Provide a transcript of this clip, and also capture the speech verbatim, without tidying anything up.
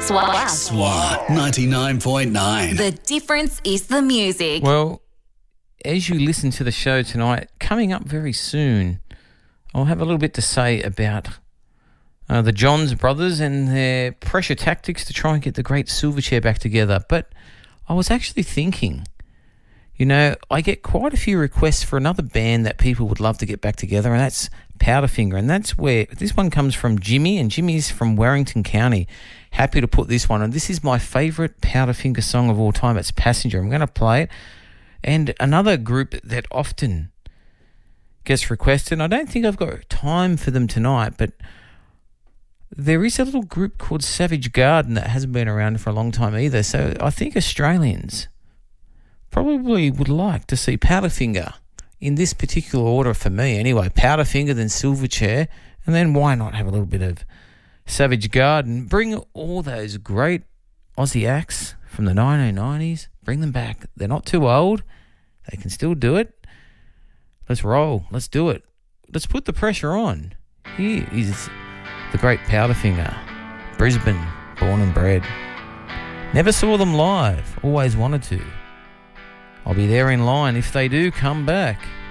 Swag. Swag ninety-nine point nine. The difference is the music. Well, as you listen to the show tonight, coming up very soon, I'll have a little bit to say about uh, the Johns brothers and their pressure tactics to try and get the great Silverchair back together. But I was actually thinking, you know, I get quite a few requests for another band that people would love to get back together, and that's Powderfinger. And that's where this one comes from Jimmy, and Jimmy's from Warrington County. Happy to put this one on. This is my favourite Powderfinger song of all time. It's Passenger. I'm going to play it. And another group that often gets requested, and I don't think I've got time for them tonight, but there is a little group called Savage Garden that hasn't been around for a long time either. So I think Australians probably would like to see Powderfinger in this particular order for me. Anyway, Powderfinger, then Silverchair, and then why not have a little bit of Savage Garden? Bring all those great Aussie acts from the nineteen nineties. Bring them back. They're not too old. They can still do it. Let's roll. Let's do it. Let's put the pressure on. Here is the great Powderfinger. Brisbane, born and bred. Never saw them live. Always wanted to. I'll be there in line if they do come back.